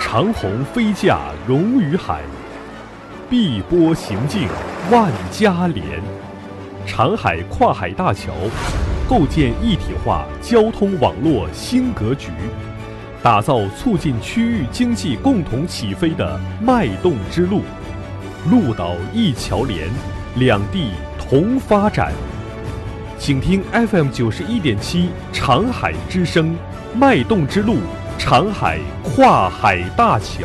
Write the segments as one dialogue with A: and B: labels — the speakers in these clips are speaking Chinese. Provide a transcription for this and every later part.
A: 长虹飞架融于海，碧波行径万家连。长海跨海大桥构建一体化交通网络新格局，打造促进区域经济共同起飞的脉动之路。陆岛一桥连，两地同发展。请听 FM91.7长海之声，脉动之路，长海跨海大桥。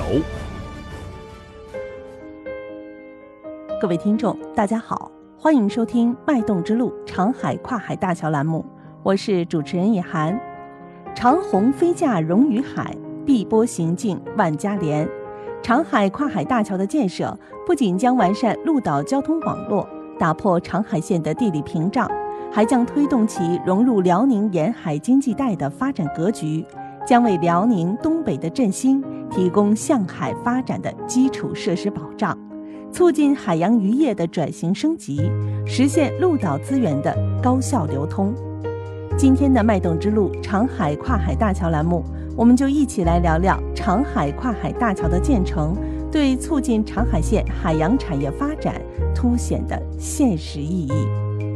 B: 各位听众大家好，欢迎收听脉动之路长海跨海大桥栏目，我是主持人叶涵。长虹飞架融于海，碧波行径万家连。长海跨海大桥的建设不仅将完善陆岛交通网络，打破长海线的地理屏障，还将推动其融入辽宁沿海经济带的发展格局，将为辽宁东北的振兴提供向海发展的基础设施保障，促进海洋渔业的转型升级，实现陆岛资源的高效流通。今天的脉动之路长海跨海大桥栏目，我们就一起来聊聊长海跨海大桥的建成对促进长海线海洋产业发展凸显的现实意义。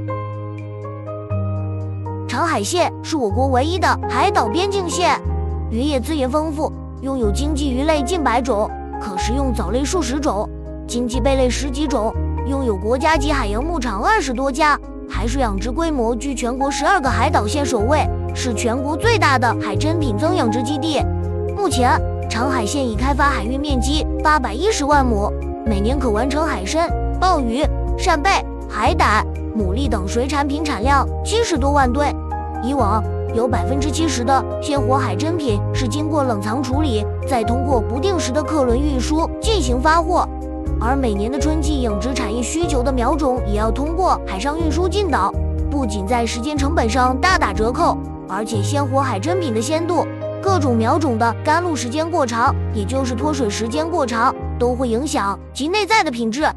C: 长海线是我国唯一的海岛边境线，渔业资源丰富，拥有经济鱼类近100种，可食用藻类数十种，经济贝类10几种，拥有国家级海洋牧场20多家，海水养殖规模居全国12个海岛县首位，是全国最大的海珍品增养殖基地。目前，长海线已开发海域面积810万亩，每年可完成海参、鲍鱼、扇贝、海胆、牡蛎等水产品产量70多万吨。以往有70%的鲜活海珍品是经过冷藏处理，再通过不定时的客轮运输进行发货。而每年的春季养殖产业需求的苗种也要通过海上运输进岛，不仅在时间成本上大打折扣，而且鲜活海珍品的鲜度、各种苗种的甘露时间过长，也就是脱水时间过长，都会影响其内在的品质。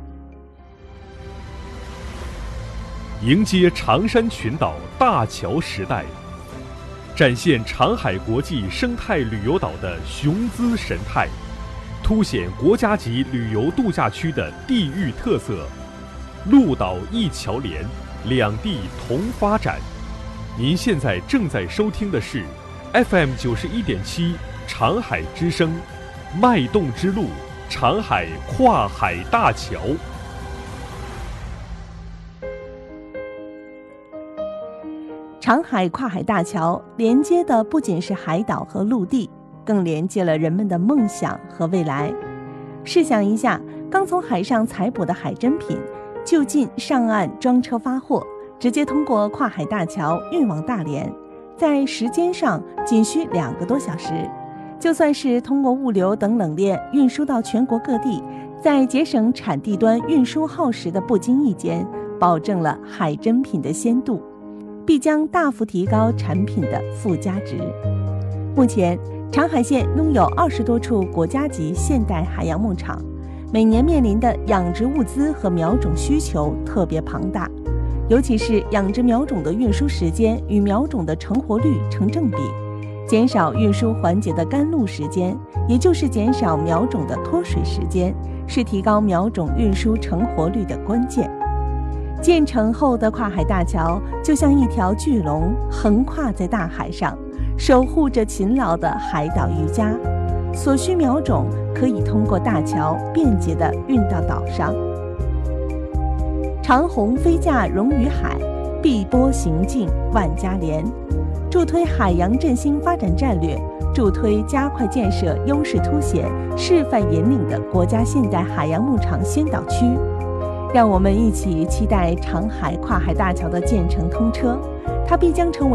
A: 迎接长山群岛大桥时代，展现长海国际生态旅游岛的雄姿神态，凸显国家级旅游度假区的地域特色。陆岛一桥连，两地同发展。您现在正在收听的是 FM91.7长海之声，脉动之路，长海跨海大桥。
B: 长海跨海大桥连接的不仅是海岛和陆地，更连接了人们的梦想和未来。试想一下，刚从海上采捕的海珍品就近上岸装车发货，直接通过跨海大桥运往大连，在时间上仅需2个多小时。就算是通过物流等冷链运输到全国各地，在节省产地端运输耗时的不经意间，保证了海珍品的鲜度，必将大幅提高产品的附加值。目前，长海线拥有20多处国家级现代海洋牧场，每年面临的养殖物资和苗种需求特别庞大，尤其是养殖苗种的运输时间与苗种的成活率成正比，减少运输环节的干露时间，也就是减少苗种的脱水时间，是提高苗种运输成活率的关键。建成后的跨海大桥就像一条巨龙横跨在大海上，守护着勤劳的海岛渔家，所需苗种可以通过大桥便捷地运到岛上。长虹飞架融于海，碧波行径万家连，助推海洋振兴发展战略，助推加快建设优势凸显、示范引领的国家现代海洋牧场先导区。让我们一起期待长海跨海大桥的建成通车，它必将成为